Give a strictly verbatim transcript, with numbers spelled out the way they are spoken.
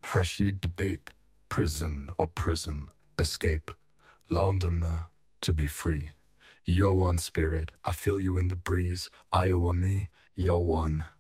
Freshly debate, prison or prison, escape, Londoner, to be free. You're one spirit, I feel you in the breeze. I one me, you're one.